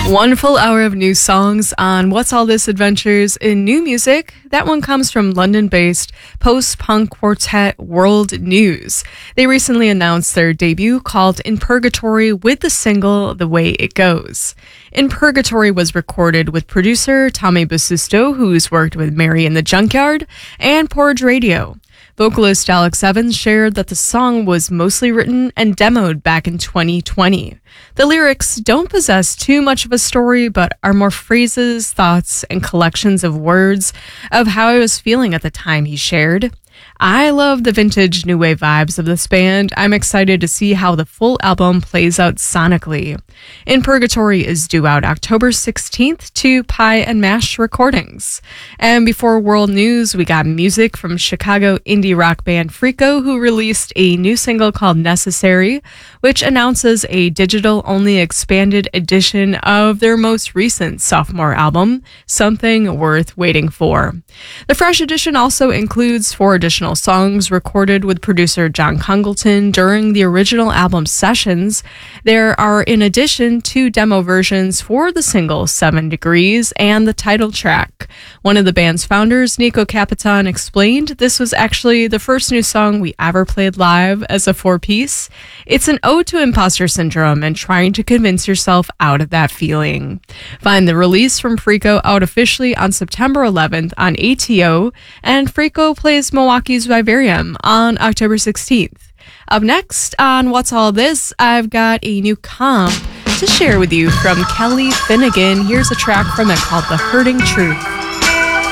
One full hour of new songs on What's All This Adventures in New Music. That one comes from London-based post-punk quartet World News. They recently announced their debut called In Purgatory with the single The Way It Goes. In Purgatory was recorded with producer Tommy Basusto, who's worked with Mary in the Junkyard and Porridge Radio. Vocalist Alex Evans shared that the song was mostly written and demoed back in 2020. The lyrics don't possess too much of a story, but are more phrases, thoughts, and collections of words of how I was feeling at the time, he shared. I love the vintage new wave vibes of this band. I'm excited to see how the full album plays out sonically. In Purgatory is due out October 16th to Pie and Mash Recordings. And before World News, we got music from Chicago indie rock band Freako, who released a new single called Necessary, which announces a digital-only expanded edition of their most recent sophomore album, Something Worth Waiting For. The fresh edition also includes 4 additional songs recorded with producer John Congleton during the original album sessions. There are, in addition, 2 demo versions for the single 7 Degrees and the title track. One of the band's founders, Nico Capitan, explained this was actually the first new song we ever played live as a 4-piece. It's an ode to imposter syndrome and trying to convince yourself out of that feeling. Find the release from Freako out officially on September 11th on ATO, and Freako plays Milwaukee's Vivarium on October 16th. Up next on What's All This, I've got a new comp to share with you from Kelly Finnegan. Here's a track from it called The Hurting Truth.